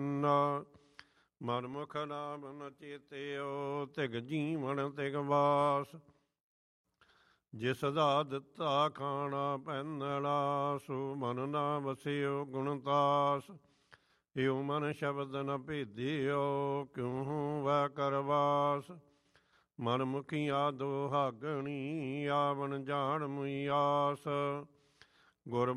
ਮਨ ਮੁਖ ਨਾਮ ਨ ਚੇਤਿਓ, ਤਿਗ ਜੀਵਨ ਤਿਗ ਵਾਸ। ਜਿਸ ਦਾ ਦਿੱਤਾ ਖਾਣਾ ਪਹਿਨਣਾ, ਸੋ ਮਨ ਨਾ ਵਸਿਓ ਗੁਣਤਾਸ। ਇਉ ਮਨ ਸ਼ਬਦ ਨ ਭੇਦਿਓ, ਕਿਉ ਵੈ ਕਰਵਾਸ। ਮਨ ਮੁਖੀਆ ਦੁਹਾਗਣੀ, ਆਵਣ ਜਾਣ ਮੁਈ ਆਸ। ਗੁਰ